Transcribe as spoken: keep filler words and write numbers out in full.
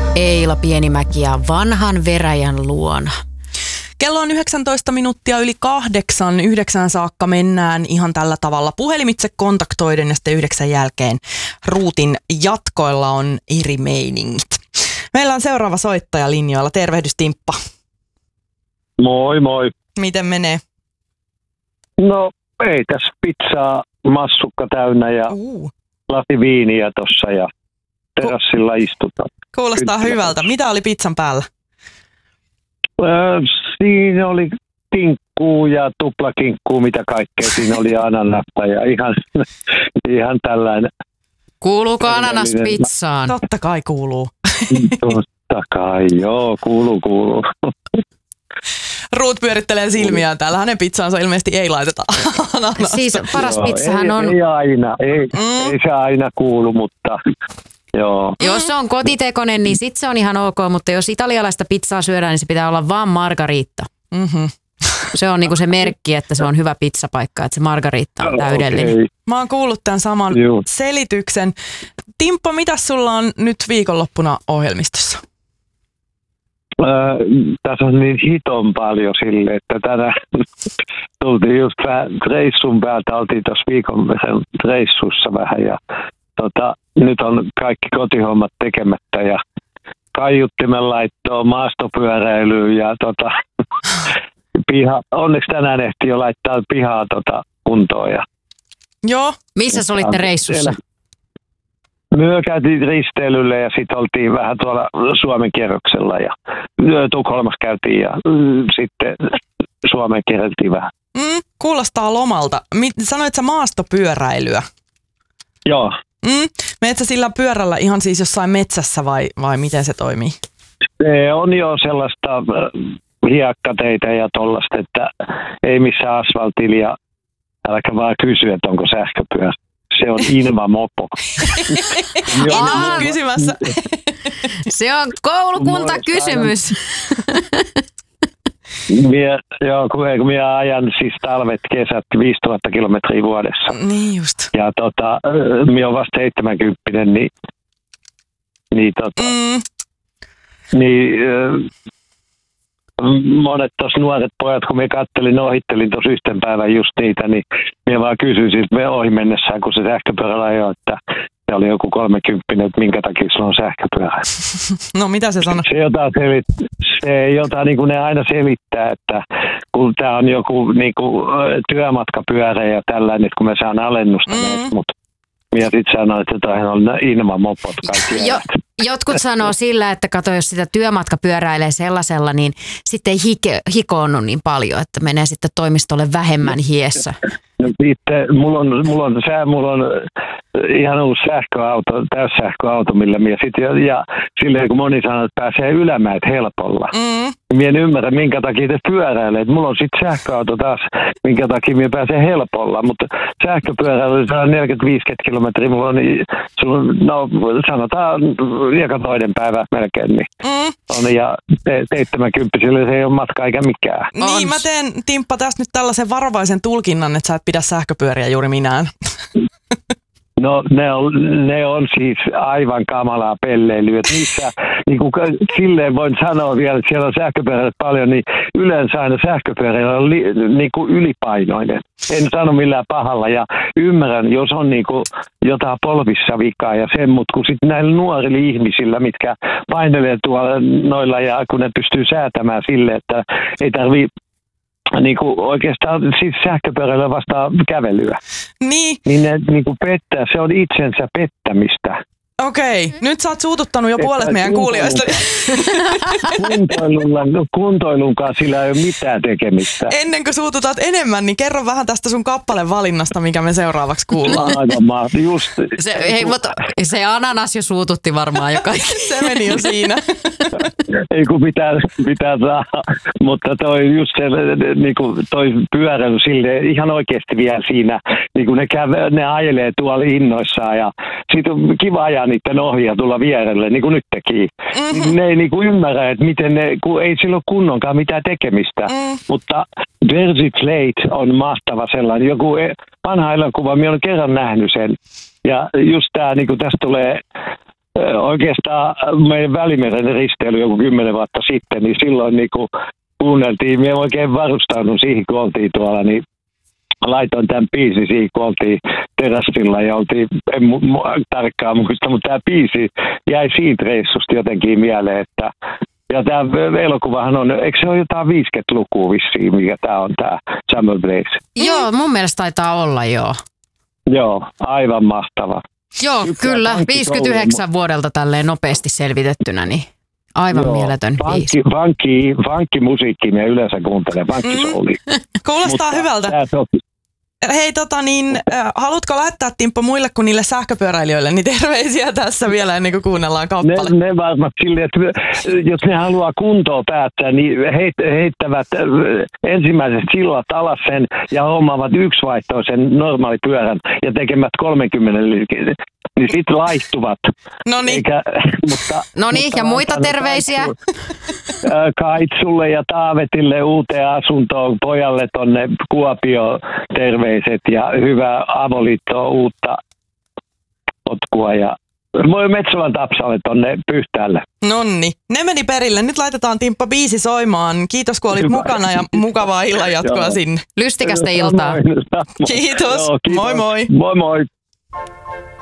Eila Pienimäki ja vanhan veräjän luona. Kello on yhdeksäntoista minuuttia yli kahdeksan. Yhdeksän saakka mennään ihan tällä tavalla puhelimitse kontaktoiden ja sitten yhdeksän jälkeen ruutin jatkoilla on eri meiningit. Meillä on seuraava soittaja linjoilla. Tervehdys Timppa. Moi moi. Miten menee? No ei tässä pizzaa, massukka täynnä ja Uh. lasi viiniä tossa ja terassilla istutaan. Kuulostaa Kyllä. hyvältä. Mitä oli pizzan päällä? Öö, siinä oli kinkkuu ja tuplakinkkuu, mitä kaikkea. Siinä oli ananasta ja ihan, ihan tällainen. Kuuluuko ananas pizzaan? Totta kai kuuluu. Totta kai, joo, kuuluu, kuuluu. Ruut pyörittelee silmiään täällä. Hänen pizzaansa ilmeisesti ei laiteta ananasta. Siis paras Joo, pizzahan ei, on... Ei aina, ei, Mm. ei se aina kuulu, mutta joo. Jos se on kotitekoinen, niin sit se on ihan ok, mutta jos italialaista pizzaa syödään, niin se pitää olla vaan margarita. Mm-hmm. Se on niinku se merkki, että se on hyvä pizzapaikka, että se margarita on täydellinen. Okei. Mä oon kuullut tämän saman Juu. selityksen. Timppo, mitä sulla on nyt viikonloppuna ohjelmistossa? Öö, tässä on niin hiton paljon sille, että tänään tultiin just vähän reissun päältä, oltiin tuossa viikon reissussa vähän ja tota, nyt on kaikki kotihommat tekemättä ja kaiuttimen laittoon, maastopyöräilyyn ja tota, piha, onneksi tänään ehti jo laittaa pihaa tota, kuntoon. Ja Joo. Missä sä olitte reissussa? myö käytiin risteilylle ja sitten oltiin vähän tuolla Suomen kierroksella ja Tukholmassa käytiin ja mm, sitten Suomen kierreltiin vähän. Mm, kuulostaa lomalta. Mi- sanoit sä maastopyöräilyä? Joo. Mm, meet sä sillä pyörällä ihan siis jossain metsässä vai, vai miten se toimii? Se on jo sellaista äh, hiekkateitä ja tollasta, että ei missään asfaltilla ja älkää vaan kysyä, että onko sähköpyörä. Se on Inva-mopo. Aa, kysymässä. Se on koulukuntakysymys. Mie, joo, kun, kun minä ajan siis talvet, kesät viisituhatta kilometriä vuodessa. Niin just. Ja tota, minä olen vasta seitsemänkymppinen, niin, niin, tota, Mm, niin monet tuossa nuoret pojat, kun minä kattelin, ohittelin tuossa yhten päivän just niitä, niin minä vaan kysyin siltä ohi mennessään, kun se sähköpyörällä ajoi, että se oli joku kolmekymppinen, että minkä takia sulla on sähköpyörä. no mitä se sanoo? Se jotain, selit, se jotain niin kuin ne aina selittää, että kun tämä on joku niin kuin, työmatkapyörä ja tällainen, että kun me saan alennusta Mm. näistä, mutta minä sitten sanoin, että jotain on Inva-mopot kaikki. Jo, jotkut sanoo sillä, että kato, jos sitä työmatka pyöräilee sellaisella, niin sitten ei hike, hikoonnu niin paljon, että menee sitten toimistolle vähemmän hiessä. No sitten mulla on, mulla on, sää, mulla on ihan uusi sähköauto, täyssähköauto, millä minä sitten, ja, ja silleen kun moni sanoo, että pääsee ylämäet helpolla. Mm, Minä en ymmärrä, minkä takia te pyöräilee. Mulla on sitten sähköauto taas, minkä takia minä pääsee helpolla, mutta sähköpyöräily saa neljäkymmentä-viisikymmentä kilometriä, mulla on, niin, no sanotaan joka toinen päivä melkein, niin mm. on, ja seitsemänkymppisille se ei ole matka eikä mikään. Niin, mä teen Timppa tästä nyt tällaisen varovaisen tulkinnan, että sä et pidä sähköpyöriä juuri minään. No ne on, ne on siis aivan kamalaa pelleilyä. Niissä, niin kuin, silleen voin sanoa vielä, että siellä on sähköpyöräilijät paljon, niin yleensä aina sähköpyöräilijä on li, niin kuin ylipainoinen. En sano millään pahalla ja ymmärrän, jos on niin kuin jotain polvissa vikaa ja sen, mutta kun sitten näillä nuorilla ihmisillä, mitkä painelee tuolla noilla ja kun ne pystyy säätämään sille, että ei tarvitse niin kuin oikeastaan siis sähköpyöräilyä vastaan kävelyä. Niin, Niin ne niin kuin pettää, se on itsensä pettämistä. okei. Nyt sä oot suututtanut jo puolet meidän kuulijoista. Kuntoilulla, no kuntoilunkaan sillä ei ole mitään tekemistä. Ennen kuin suututat enemmän, niin kerro vähän tästä sun kappalevalinnasta, mikä me seuraavaksi kuullaan. Aivan mahtavaa, just. Se, hei, mutta se ananas jo suututti varmaan jo kaikki. Se meni jo siinä. Ei kun pitää, pitää saada, mutta toi just se, niin kuin toi pyöräily silleen ihan oikeasti vielä siinä, niin kuin ne, käve, ne ajelee tuolla innoissaan ja siitä on kiva ajaa niiden ohi ja tulla vierelle, niin kuin nyt teki. Mm-hmm. Ne ei niin kuin ymmärrä, että miten ne, kun ei sillä ole kunnonkaan mitään tekemistä, mm. mutta Jersey Plate on mahtava sellainen, joku vanha elokuva, minä olen kerran nähnyt sen ja just tämä, niin kuin tästä tulee Oikeastaan meidän Välimeren risteily joku kymmenen vuotta sitten, niin silloin niin kun kuunneltiin, me oikein varustaudun siihen, kun oltiin tuolla, niin laitoin tämän biisin siihen, kun oltiin terassilla ja oltiin, en mu- mu- tarkkaan muista, mutta tämä biisi jäi siitä reissusta jotenkin mieleen, että ja tämä elokuvahan on, eikö se ole jotain viisikymmentälukua vissiin, mikä tämä on tämä Summer Blaze? Joo, mun mielestä taitaa olla joo. Joo, aivan mahtava. Joo, Yksi kyllä, pankki viisikymmentäyhdeksän koulu. vuodelta tälleen nopeasti selvitettynä, niin aivan Joo, mieletön biisi. Vankki, vankki, vankkimusiikki me yleensä kuuntelen, vankkisouli. Kuulostaa Mutta hyvältä. tää sopi. Hei, tota niin, äh, haluatko lähettää, Timppo, muille kuin niille sähköpyöräilijöille, niin terveisiä tässä vielä ennen kuin kuunnellaan kappale. Ne, ne varmasti silleen, että jos ne haluaa kuntoa päättää, niin heit- heittävät ensimmäiset sillat alas sen ja hommaavat yksivaihtoisen normaalipyörän ja tekemät kolmekymmentä liikkeelle. Niin sitten laihtuvat. No niin. Eikä, mutta, No niin, mutta ja muita antaa terveisiä? Kaitsu- ää, Kaitsulle ja Taavetille uuteen asuntoon, pojalle tonne Kuopio terveiset ja hyvää avoliittoa, uutta potkua ja moi Metsolan Tapsalle tonne Pyhtäälle. Nonni, ne meni perille. Nyt laitetaan, Timppo, biisi soimaan. Kiitos, kun olit Hyvä. mukana ja mukavaa illanjatkoa Joo. sinne. Lystikästä iltaa. Samoin, samoin. Kiitos. Joo, kiitos. Moi moi. Moi moi.